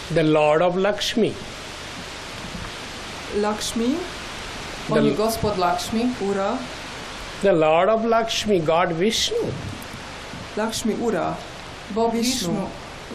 The Lord of Lakshmi. Lakshmi. On je Gospod Lakshmi, ura. The Lord of Lakshmi, God Vishnu. Lakshmi ura. Bog Vishnu.